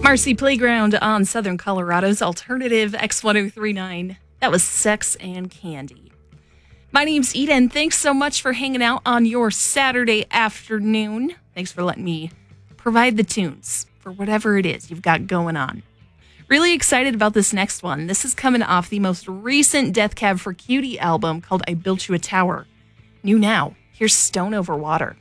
Marcy Playground on Southern Colorado's Alternative X1039. That was Sex and Candy. My name's Eden. Thanks so much for hanging out on your Saturday afternoon. Thanks for letting me provide the tunes for whatever it is you've got going on. Really excited about this next one. This is coming off the most recent Death Cab for Cutie album called I Built You a Tower. New now, here's Stone Over Water.